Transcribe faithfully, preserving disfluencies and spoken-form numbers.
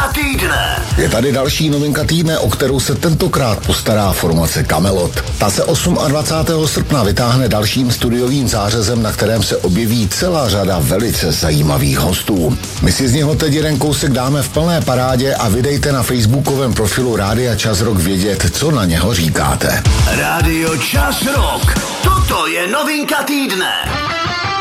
Novinka týdne. Je tady další novinka týdne, o kterou se tentokrát postará formace Kamelot. Ta se dvacátého osmého srpna vytáhne dalším studiovým zářezem, na kterém se objeví celá řada velice zajímavých hostů. My si z něho teď jeden kousek dáme v plné parádě a vydejte na facebookovém profilu Rádia Čas Rock vědět, co na něho říkáte. Rádio Čas Rock. Toto je novinka týdne.